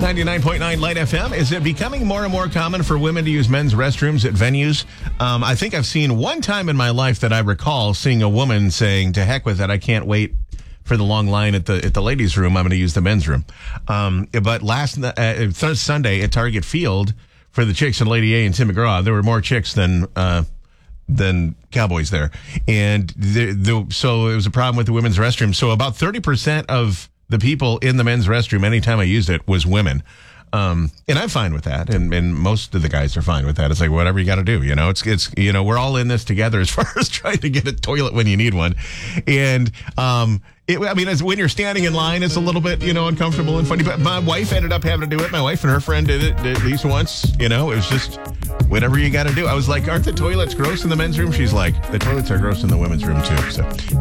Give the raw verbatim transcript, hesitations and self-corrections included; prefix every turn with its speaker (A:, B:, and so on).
A: ninety-nine point nine Light F M. Is it becoming more and more common for women to use men's restrooms at venues? Um, I think I've seen one time in my life that I recall seeing a woman saying, to heck with it, I can't wait for the long line at the at the ladies' room. I'm going to use the men's room. Um, but last uh, Sunday at Target Field for the chicks and Lady A and Tim McGraw, there were more chicks than uh, than Cowboys there. And the, the, so it was a problem with the women's restroom. So about thirty percent of the people in the men's restroom, anytime I used it, was women. Um, and I'm fine with that. And, and most of the guys are fine with that. It's like, whatever you got to do, you know, it's, it's, you know, we're all in this together as far as trying to get a toilet when you need one. And, um, it, I mean, as when you're standing in line, it's a little bit, you know, uncomfortable and funny, but my wife ended up having to do it. My wife and her friend did it at least once, you know, it was just whatever you got to do. I was like, aren't the toilets gross in the men's room? She's like, the toilets are gross in the women's room too. So